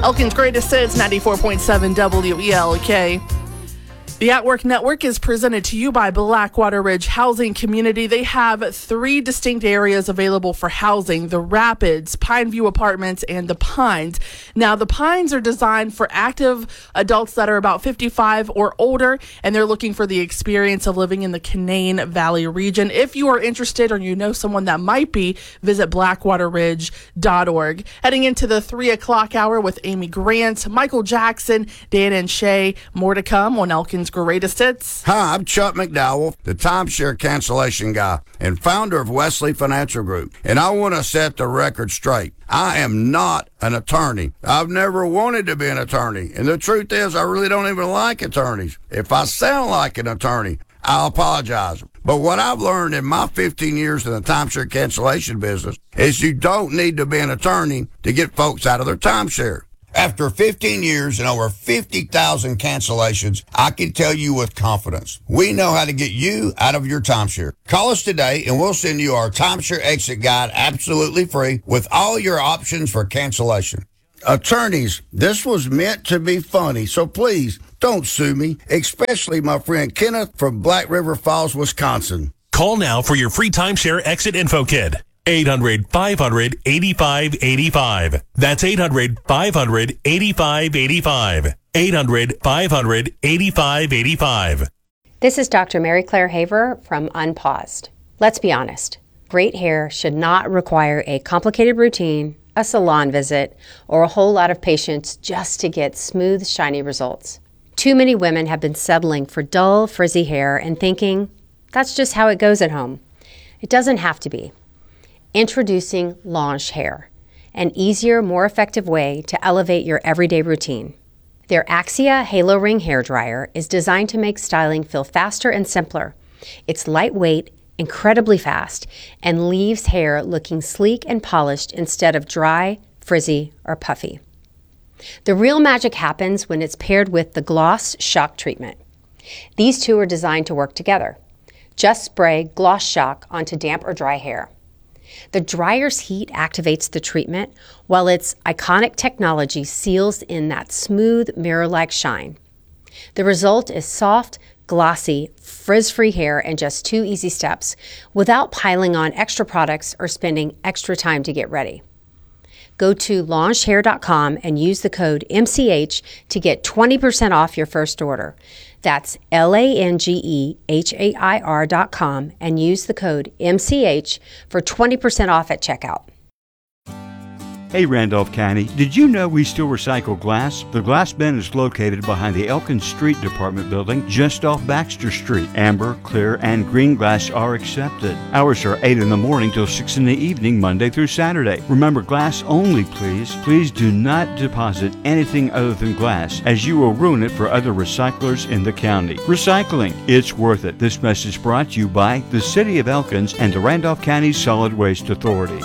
Elkin's Greatest Hits, 94.7 WELK. The At Work Network is presented to you by Blackwater Ridge Housing Community. They have 3 distinct areas available for housing: the Rapids, Pineview Apartments, and the Pines. Now, the Pines are designed for active adults that are about 55 or older, and they're looking for the experience of living in the Canaan Valley region. If you are interested or you know someone that might be, visit blackwaterridge.org. Heading into the 3 o'clock hour with Amy Grant, Michael Jackson, Dan and Shay. More to come on Elkin's Greatest Hits. Hi, I'm Chuck McDowell, the timeshare cancellation guy and founder of Wesley Financial Group. And I want to set the record straight. I am not an attorney. I've never wanted to be an attorney. And the truth is, I really don't even like attorneys. If I sound like an attorney, I'll apologize. But what I've learned in my 15 years in the timeshare cancellation business is you don't need to be an attorney to get folks out of their timeshare. After 15 years and over 50,000 cancellations, I can tell you with confidence, we know how to get you out of your timeshare. Call us today and we'll send you our timeshare exit guide absolutely free with all your options for cancellation. Attorneys, this was meant to be funny, so please don't sue me, especially my friend Kenneth from Black River Falls, Wisconsin. Call now for your free timeshare exit info kit. 800-500-8585. That's 800-500-8585. 800-500-8585. This is Dr. Mary Claire Haver from Unpaused. Let's be honest. Great hair should not require a complicated routine, a salon visit, or a whole lot of patience just to get smooth, shiny results. Too many women have been settling for dull, frizzy hair and thinking, that's just how it goes at home. It doesn't have to be. Introducing Launch Hair, an easier, more effective way to elevate your everyday routine. Their Axia Halo Ring Hair Dryer is designed to make styling feel faster and simpler. It's lightweight, incredibly fast, and leaves hair looking sleek and polished instead of dry, frizzy, or puffy. The real magic happens when it's paired with the Gloss Shock Treatment. These two are designed to work together. Just spray Gloss Shock onto damp or dry hair. The dryer's heat activates the treatment, while its iconic technology seals in that smooth, mirror-like shine. The result is soft, glossy, frizz-free hair in just 2 easy steps, without piling on extra products or spending extra time to get ready. Go to launchhair.com and use the code MCH to get 20% off your first order. That's LANGEHAIR.com and use the code MCH for 20% off at checkout. Hey Randolph County, did you know we still recycle glass? The glass bin is located behind the Elkins Street Department building just off Baxter Street. Amber, clear, and green glass are accepted. Hours are 8 in the morning till 6 in the evening, Monday through Saturday. Remember, glass only, please. Please do not deposit anything other than glass, as you will ruin it for other recyclers in the county. Recycling, it's worth it. This message brought to you by the City of Elkins and the Randolph County Solid Waste Authority.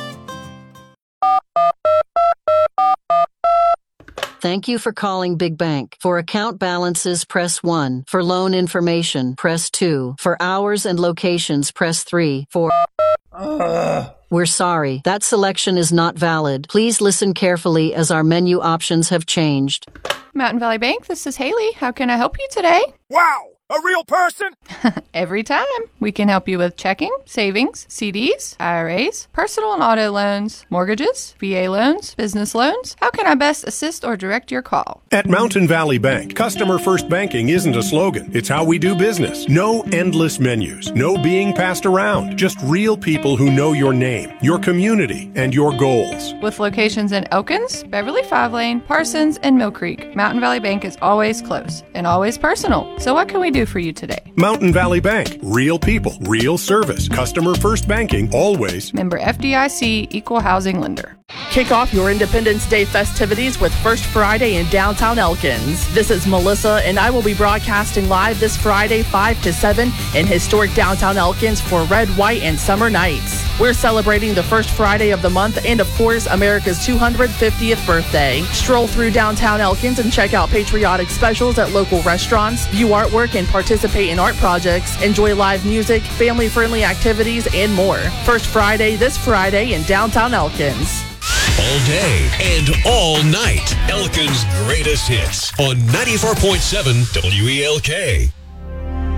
Thank you for calling Big Bank. For account balances, press 1. For loan information, press 2. For hours and locations, press 3. We're sorry. That selection is not valid. Please listen carefully as our menu options have changed. Mountain Valley Bank, this is Haley. How can I help you today? Wow! A real person? Every time. We can help you with checking, savings, CDs, IRAs, personal and auto loans, mortgages, VA loans, business loans. How can I best assist or direct your call? At Mountain Valley Bank, customer first banking isn't a slogan. It's how we do business. No endless menus. No being passed around. Just real people who know your name, your community, and your goals. With locations in Elkins, Beverly 5 Lane, Parsons, and Mill Creek, Mountain Valley Bank is always close and always personal. So what can we do for you today? Mountain Valley Bank. Real people, real service. Customer first banking, always. Member FDIC, Equal Housing Lender. Kick off your Independence Day festivities with First Friday in downtown Elkins. This is Melissa, and I will be broadcasting live this Friday, 5 to 7 in historic downtown Elkins for Red, White, and Summer Nights. We're celebrating the first Friday of the month and, of course, America's 250th birthday. Stroll through downtown Elkins and check out patriotic specials at local restaurants, view artwork, and participate in art projects. Enjoy live music, family-friendly activities, and more. First Friday this Friday in downtown Elkins. all day and all night. Elkin's greatest hits on 94.7 WELK.